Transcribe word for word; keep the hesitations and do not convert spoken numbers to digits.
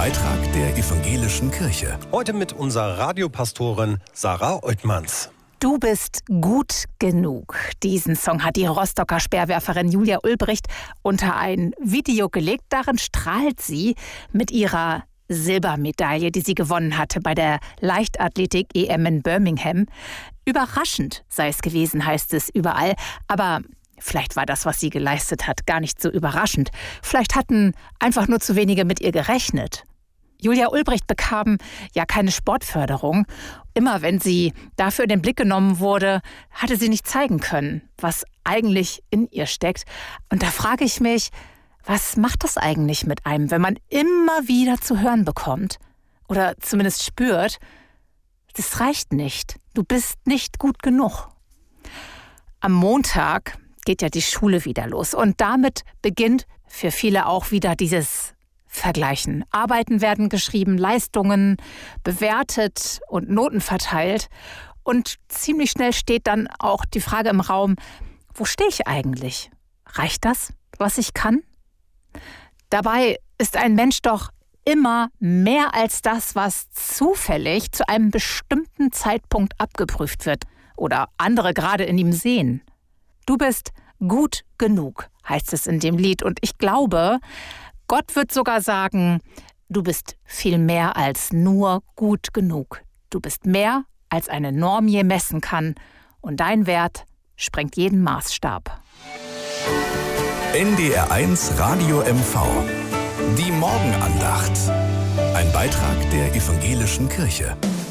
Beitrag der Evangelischen Kirche. Heute mit unserer Radiopastorin Sarah Oettmanns. Du bist gut genug. Diesen Song hat die Rostocker Speerwerferin Julia Ulbricht unter ein Video gelegt. Darin strahlt sie mit ihrer Silbermedaille, die sie gewonnen hatte bei der Leichtathletik-E M in Birmingham. Überraschend sei es gewesen, heißt es überall. Aber vielleicht war das, was sie geleistet hat, gar nicht so überraschend. Vielleicht hatten einfach nur zu wenige mit ihr gerechnet. Julia Ulbricht bekam ja keine Sportförderung. Immer wenn sie dafür in den Blick genommen wurde, hatte sie nicht zeigen können, was eigentlich in ihr steckt. Und da frage ich mich, was macht das eigentlich mit einem, wenn man immer wieder zu hören bekommt oder zumindest spürt, das reicht nicht, du bist nicht gut genug. Am Montag geht ja die Schule wieder los und damit beginnt für viele auch wieder dieses Vergleichen. Arbeiten werden geschrieben, Leistungen bewertet und Noten verteilt. Und ziemlich schnell steht dann auch die Frage im Raum, wo stehe ich eigentlich? Reicht das, was ich kann? Dabei ist ein Mensch doch immer mehr als das, was zufällig zu einem bestimmten Zeitpunkt abgeprüft wird oder andere gerade in ihm sehen. Du bist gut genug, heißt es in dem Lied. Und ich glaube, Gott wird sogar sagen, du bist viel mehr als nur gut genug. Du bist mehr, als eine Norm je messen kann. Und dein Wert sprengt jeden Maßstab. N D R eins Radio M V. Die Morgenandacht. Ein Beitrag der Evangelischen Kirche.